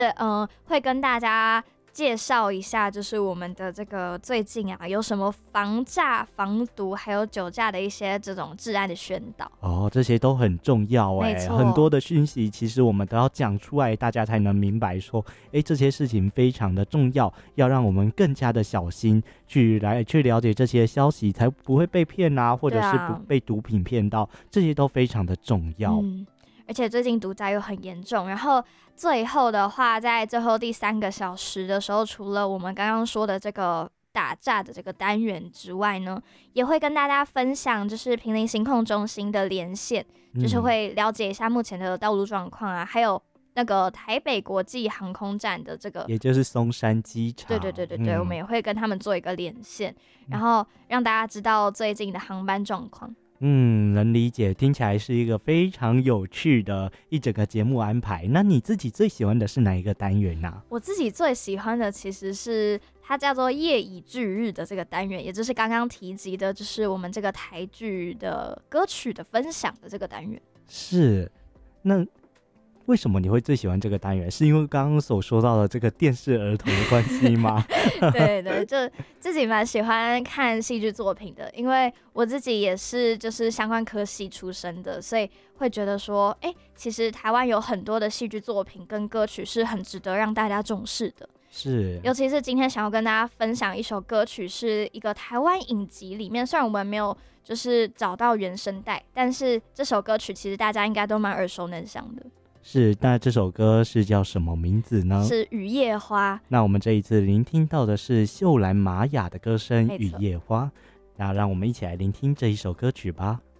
会跟大家介绍一下，就是我们的这个最近啊，有什么防诈、防毒，还有酒驾的一些这种治安的宣导。 这些都很重要没错， 很多的讯息其实我们都要讲出来，大家才能明白说，这些事情非常的重要，要让我们更加的小心去了解这些消息，才不会被骗啊，或者是不被毒品骗到，这些都非常的重要。 而且最近毒灾又很严重，然后最后的话，在最后第3个小时的时候，除了我们刚刚说的这个打诈的这个单元之外呢，也会跟大家分享就是坪林行控中心的连线，就是会了解一下目前的道路状况啊，还有那个台北国际航空站的这个， 也就是松山机场。 对，我们也会跟他们做一个连线，然后让大家知道最近的航班状况。 能理解，听起来是一个非常有趣的一整个节目安排。那你自己最喜欢的是哪一个单元啊？ 我自己最喜欢的其实是它叫做夜以继日的这个单元，也就是刚刚提及的，就是我们这个台剧的歌曲的分享的这个单元。 是，那为什么你会最喜欢这个单元？是因为刚刚所说到的这个电视儿童的关系吗？ 对，就自己蛮喜欢看戏剧作品的，因为我自己也是就是相关科系出身的，所以会觉得说，其实台湾有很多的戏剧作品跟歌曲是很值得让大家重视的。 是， 尤其是今天想要跟大家分享一首歌曲，是一个台湾影集里面，虽然我们没有就是找到原声带，但是这首歌曲其实大家应该都蛮耳熟能详的。 是，那这首歌是叫什么名字呢？ 是雨夜花。 那我们这一次聆听到的是秀兰玛雅的歌声《雨夜花》，那让我们一起来聆听这一首歌曲吧。